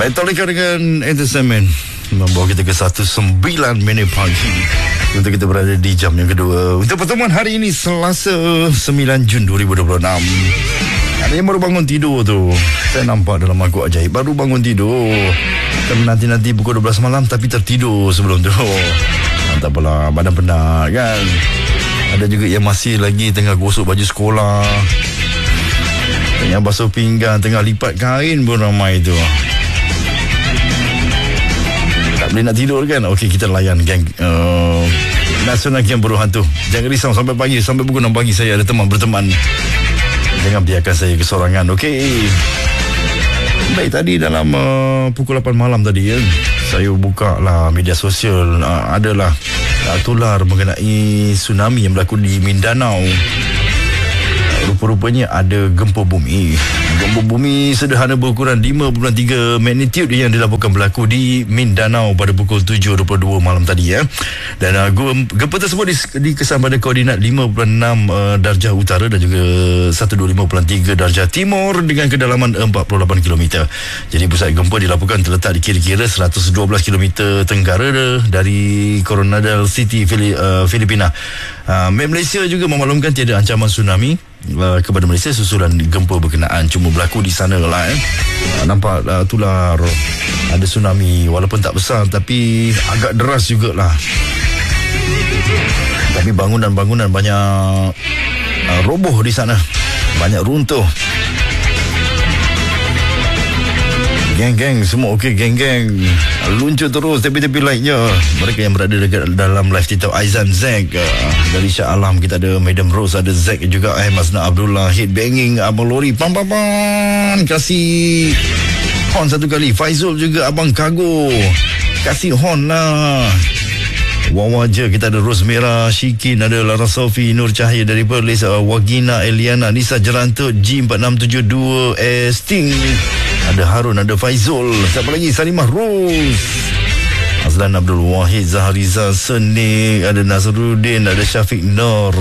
Metallica dengan Entertainment membawa kita ke 19 minit pagi untuk kita berada di jam yang kedua untuk pertemuan hari ini, Selasa 9 Jun 2026. Ada yang baru bangun tidur tu, saya nampak dalam makhluk ajaib, baru bangun tidur kan, nanti pukul 12 malam tapi tertidur sebelum tu. Tak apalah, badan penat kan. Ada juga yang masih lagi tengah gosok baju sekolah, tengah basuh pinggan, tengah lipat kain pun ramai tu. Tak boleh nak tidur kan? Okey, kita layan geng Nasional Geng Buruh Hantu. Jangan risau, sampai pagi, sampai pukul 6 pagi saya ada teman berteman. Jangan biarkan saya kesorangan. Okey. Baik, tadi dalam pukul 8 malam tadi saya buka lah media sosial, adalah tular mengenai tsunami yang berlaku di Mindanao. Rupa-rupanya ada gempa bumi. Gempa bumi sederhana berukuran 5.3 magnitude yang dilaporkan berlaku di Mindanao pada pukul 7.22 malam tadi Dan gempa tersebut dikesan pada koordinat 5.6 darjah utara dan juga 125.3 darjah timur dengan kedalaman 48 km. Jadi pusat gempa dilaporkan terletak di kira-kira 112 km tenggara dari Coronadal City, Filipina. Malaysia juga memaklumkan tiada ancaman tsunami kepada Malaysia susulan gempa berkenaan, cuma berlaku di sana lah. Nampak tular ada tsunami, walaupun tak besar tapi agak deras jugalah. Tapi bangunan-bangunan banyak roboh di sana, banyak runtuh. Geng-geng semua okey, geng-geng luncur terus tepi-tepi like-nya. Mereka yang berada dekat dalam live kita, Aizan Zack dari Shah Alam, kita ada Madam Rose, ada Zack juga, Masna Abdullah, Hit Banging, Abang Lori, pam kasih horn satu kali. Faizul juga, Abang Kago, kasih horn lah. Wawa je, kita ada Ros Merah, Shikin, ada Lara Sofi, Nur Cahaya dari Perlis, Wagina, Eliana, Nisa Jerantut, G4672, Sting, ada Harun, ada Faizul, siapa lagi, Salimah Ros, Azlan Abdul Wahid, Zahariza Seni, ada Nazruddin, ada Syafiq Nur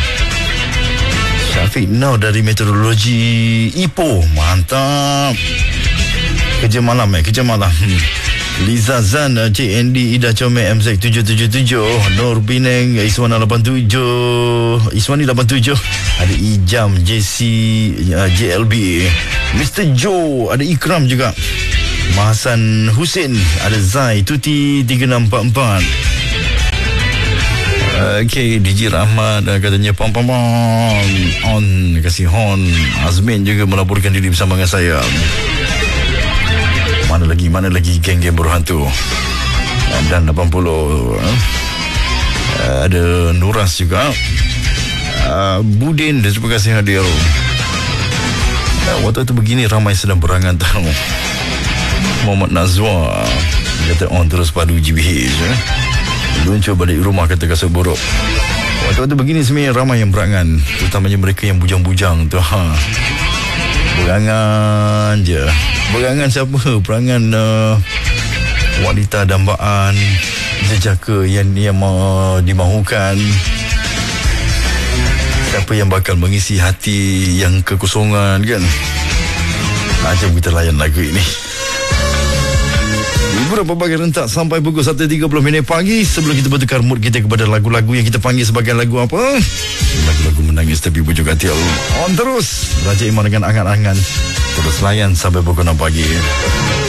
dari Meteorologi Ipoh, mantap. Kerja malam Liza Zan, CND, Ida Comel, MZ 777, Nur Pineng, Iswana 87, ada Ijam, JC, JLB, Mr. Joe, ada Ikram juga, Mahasan Hussein, ada Zai, Tuti 3644. Okay, DJ Rahmat katanya pam on, kasih horn. Azmin juga melaporkan diri bersama dengan saya. Mana lagi geng-geng Buruh Hantu. Dan 80 ada Nuras juga, Budin, terima kasih hadir. Waktu itu begini ramai sedang berangan tahu. Muhammad Nazwa kata on terus padu GBH luncur balik rumah, kata kasut buruk. Waktu itu begini sebenarnya ramai yang berangan, terutamanya mereka yang bujang-bujang tu. Berangan je. Berangan siapa? Berangan wanita dambaan, jejaka yang dimahukan. Siapa yang bakal mengisi hati yang kekosongan kan? Jom kita layan lagu ini. Hiburan pelbagai rentak sampai pukul 1.30 minit pagi. Sebelum kita bertukar mood kita kepada lagu-lagu yang kita panggil sebagai lagu apa? Lagu-lagu menangis tapi bujuk hati. On terus Raja Iman dengan angan-angan. Terus layan sampai pukul 6 pagi.